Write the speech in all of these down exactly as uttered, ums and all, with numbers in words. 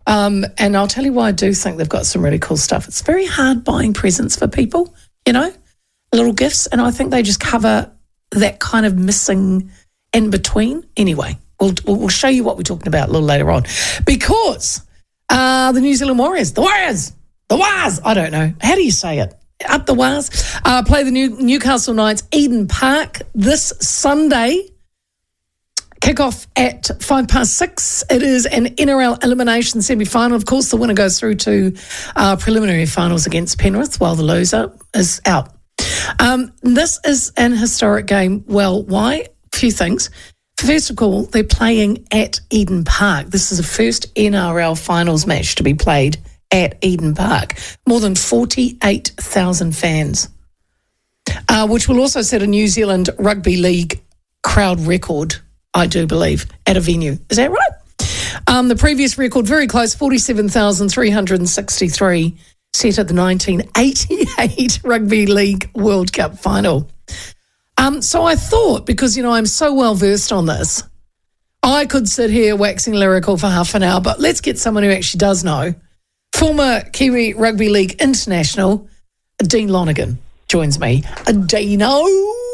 Um, and I'll tell you why I do think they've got some really cool stuff. It's very hard buying presents for people, you know, little gifts. And I think they just cover that kind of missing in between. Anyway, we'll, we'll show you what we're talking about a little later on. Because uh, the New Zealand Warriors, the Warriors, the Wars, I don't know. How do you say it? Up the Wars. Uh, play the new Newcastle Knights, Eden Park, this Sunday. Kick-off at five past six. It is an N R L elimination semi-final. Of course, the winner goes through to uh, preliminary finals against Penrith, while the loser is out. Um, this is an historic game. Well, why? A few things. First of all, they're playing at Eden Park. This is the first N R L finals match to be played at Eden Park. More than forty-eight thousand fans, uh, which will also set a New Zealand Rugby League crowd record, I do believe, at a venue. Is that right? Um, the previous record, very close, forty-seven thousand three hundred sixty-three, set at the nineteen eighty-eight Rugby League World Cup final. Um, so I thought, because, you know, I'm so well versed on this, I could sit here waxing lyrical for half an hour, but let's get someone who actually does know. Former Kiwi Rugby League international, Dean Lonergan, joins me. Dino.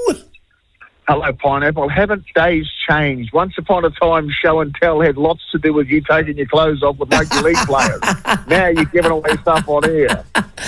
Hello, Pineapple. Haven't days changed? Once upon a time, show and tell had lots to do with you taking your clothes off with rugby league players. Now you're giving away stuff on air.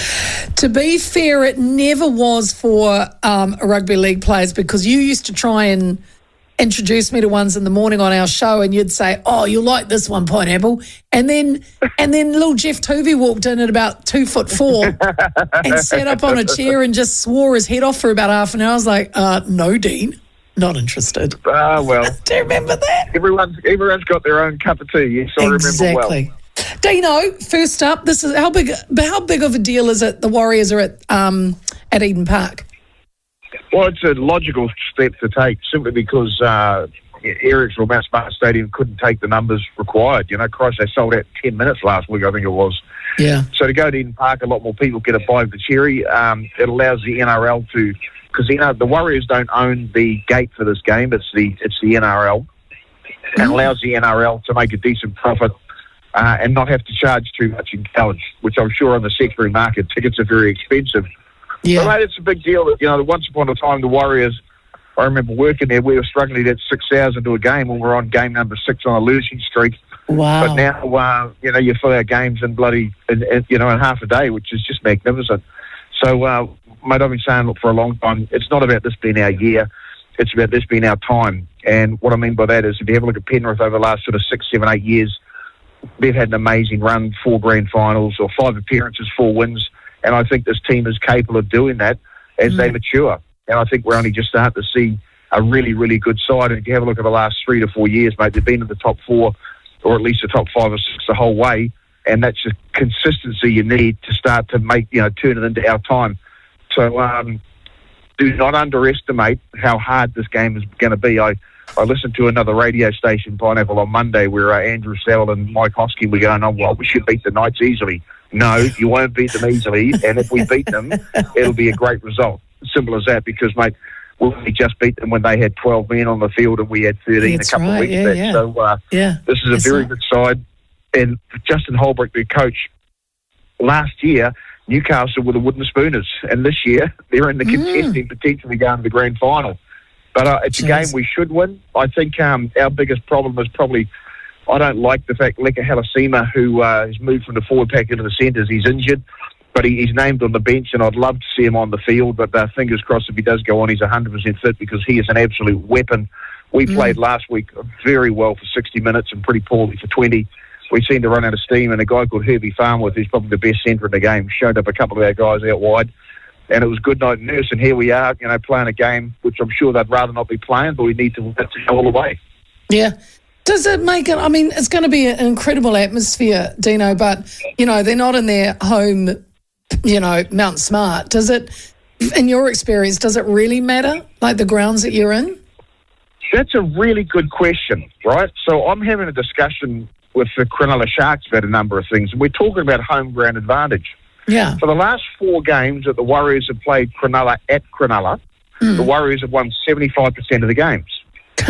To be fair, it never was for um, rugby league players, because you used to try and introduce me to ones in the morning on our show, and you'd say, "Oh, you'll like this one, Pineapple," and then and then little Jeff Tovey walked in at about two foot four and sat up on a chair and just swore his head off for about half an hour. I was like, uh, "No, Dean. Not interested." Ah, uh, well. Do you remember that? Everyone's everyone's got their own cup of tea. Yes, I exactly. remember well. Dino, first up, this is how big. How big of a deal is it? The Warriors are at um, at Eden Park. Well, it's a logical step to take, simply because uh, Ericsson Mount Smart Stadium couldn't take the numbers required. You know, Christ, they sold out ten minutes last week, I think it was. Yeah. So to go to Eden Park, a lot more people get a bite of the cherry. Um, it allows the N R L to. Because, you know, the Warriors don't own the gate for this game. It's the it's the N R L. And Mm. allows the N R L to make a decent profit uh, and not have to charge too much in college, which I'm sure on the secondary market, tickets are very expensive. Yeah. But, mate, it's a big deal. That, you know, once upon a time, the Warriors, I remember working there, we were struggling to get six thousand to a game when we were on game number six on a losing streak. Wow. But now, uh, you know, you fill our games in bloody, in, in, you know, in half a day, which is just magnificent. So, uh, mate, I've been saying, look, for a long time, it's not about this being our year. It's about this being our time. And what I mean by that is, if you have a look at Penrith over the last sort of six, seven, eight years, they've had an amazing run, four grand finals or five appearances, four wins. And I think this team is capable of doing that as mm. they mature. And I think we're only just starting to see a really, really good side. And if you have a look at the last three to four years, mate, they've been in the top four or at least the top five or six the whole way. And that's the consistency you need to start to make, you know, turn it into our time. So um, do not underestimate how hard this game is going to be. I, I listened to another radio station, Pineapple, on Monday where uh, Andrew Sewell and Mike Hosking were going, "Oh, well, we should beat the Knights easily." No, you won't beat them easily. And if we beat them, it'll be a great result. Simple as that, because, mate, we just beat them when they had twelve men on the field and we had thirteen That's a couple right. of weeks yeah, back. yeah. So uh, yeah. this is a That's very right. good side. And Justin Holbrook, the coach, last year, Newcastle were the wooden spooners. And this year, they're in the Mm. contesting, potentially going to the grand final. But uh, it's Jeez. a game we should win. I think um, our biggest problem is probably, I don't like the fact Leka Halasima, who uh, has moved from the forward pack into the centres, he's injured. But he, he's named on the bench, and I'd love to see him on the field. But uh, fingers crossed if he does go on, he's one hundred percent fit, because he is an absolute weapon. We Mm. played last week very well for sixty minutes and pretty poorly for twenty. We seemed to run out of steam, and a guy called Herbie Farmworth, who's probably the best centre in the game, showed up a couple of our guys out wide. And it was good night nurse, and here we are, you know, playing a game which I'm sure they'd rather not be playing, but we need to, to go all the way. Yeah. Does it make it, I mean, it's going to be an incredible atmosphere, Dino, but, you know, they're not in their home, you know, Mount Smart. Does it, in your experience, does it really matter, like the grounds that you're in? That's a really good question, right? So I'm having a discussion with the Cronulla Sharks about a number of things, and we're talking about home ground advantage. Yeah. For the last four games that the Warriors have played Cronulla at Cronulla, Mm. the Warriors have won seventy-five percent of the games.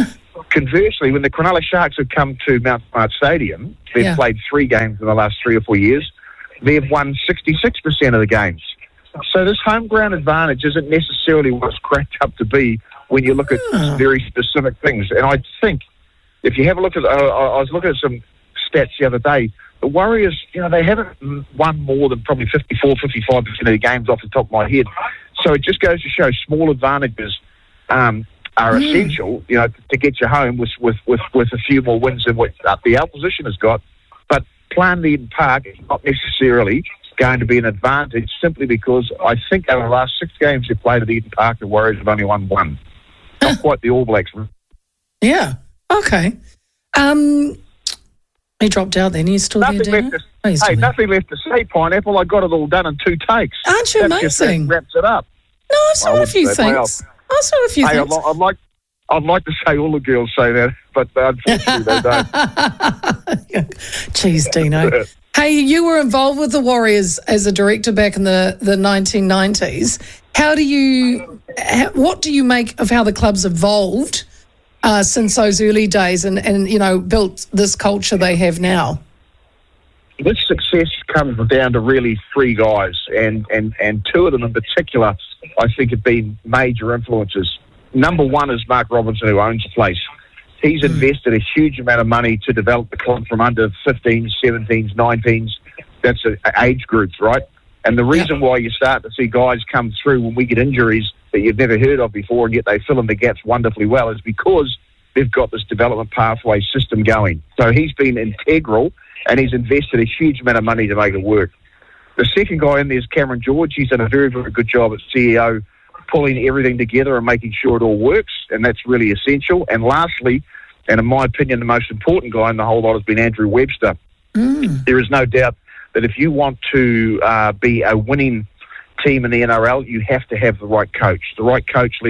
Conversely, when the Cronulla Sharks have come to Mount Smart Stadium, they've Yeah. played three games in the last three or four years, they've won sixty-six percent of the games. So this home ground advantage isn't necessarily what's cracked up to be when you look at Oh. very specific things. And I think if you have a look at, uh, I was looking at some stats the other day, the Warriors, you know, they haven't won more than probably fifty-four, fifty-five percent of the games off the top of my head. So it just goes to show small advantages um, are Mm. essential, you know, to get you home with, with, with, with a few more wins than what uh, the opposition has got. But playing the Eden Park is not necessarily going to be an advantage simply because I think over the last six games they played at Eden Park, the Warriors have only won one. Not quite the All Blacks. Yeah. Okay. Um, he dropped out then. Are you still Nothing there, left Dino? to, Oh, he's hey, still there. nothing left to say, Pineapple. I got it all done in two takes. Aren't you That just amazing? wraps it up. No, I saw Well, a few well, things. I saw a few Hey, I'd, things. li- I'd like, I'd like to say all the girls say that, but unfortunately they don't. Jeez, Dino. Hey, you were involved with the Warriors as a director back in the, the nineteen nineties. How do you, how, what do you make of how the club's evolved uh, since those early days and, and, you know, built this culture they have now? This success comes down to really three guys, and, and, and two of them in particular, I think, have been major influences. Number one is Mark Robinson, who owns the place. He's invested a huge amount of money to develop the club from under fifteens, seventeens, nineteens. That's a, a age groups, right? And the reason why you start to see guys come through when we get injuries that you've never heard of before, and yet they fill in the gaps wonderfully well, is because they've got this development pathway system going. So he's been integral, and he's invested a huge amount of money to make it work. The second guy in there is Cameron George. He's done a very, very good job as C E O, pulling everything together and making sure it all works, and that's really essential. And lastly, and in my opinion, the most important guy in the whole lot has been Andrew Webster. Mm. There is no doubt that if you want to uh, be a winning team in the N R L, you have to have the right coach. The right coach leads